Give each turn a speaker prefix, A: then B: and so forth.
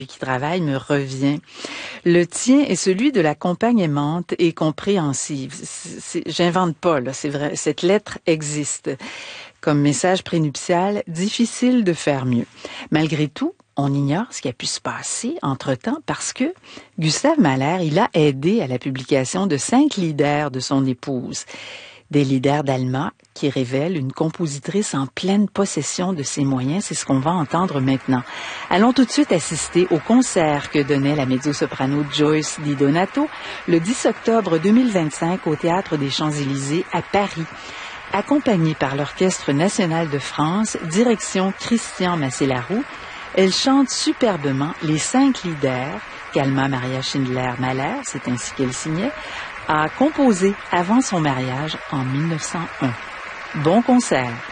A: qui travaille me revient. Le tien est celui de la compagne aimante et compréhensive. J'invente pas, là, c'est vrai. Cette lettre existe. Comme message prénuptial, difficile de faire mieux. Malgré tout, on ignore ce qui a pu se passer entre-temps parce que Gustave Mahler, il a aidé à la publication de 5 lieder de son épouse. Des lieder d'Alma qui révèlent une compositrice en pleine possession de ses moyens. C'est ce qu'on va entendre maintenant. Allons tout de suite assister au concert que donnait la mezzo-soprano Joyce Di Donato le 10 octobre 2025 au Théâtre des Champs-Élysées à Paris. Accompagnée par l'Orchestre national de France, direction Christian Massélarou, elle chante superbement les 5 lieder qu'Alma Maria Schindler-Mahler, c'est ainsi qu'elle signait, a composé avant son mariage en 1901. Bon concert!